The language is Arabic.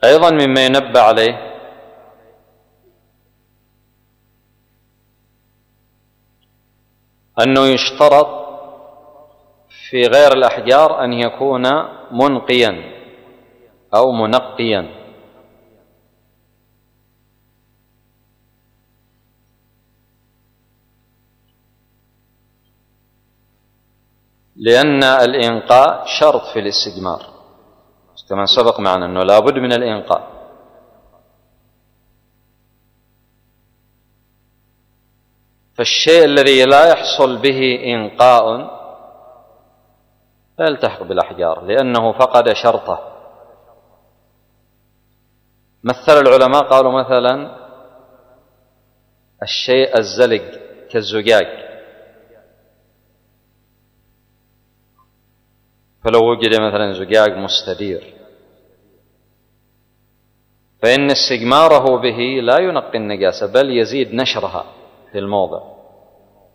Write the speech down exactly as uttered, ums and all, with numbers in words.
أيضا مما ينبه عليه أنه يشترط في غير الأحجار أن يكون منقيا أو منقيا، لأن الإنقاء شرط في الاستجمار كما سبق معنا أنه لا بد من الإنقاء. فالشيء الذي لا يحصل به إنقاء لا يلتحق بالأحجار لأنه فقد شرطه. مثل العلماء قالوا مثلا الشيء الزلق كالزجاج، فلو وجد مثلا زجاج مستدير فإن استجماره به لا ينقي النجاسة بل يزيد نشرها في الموضع.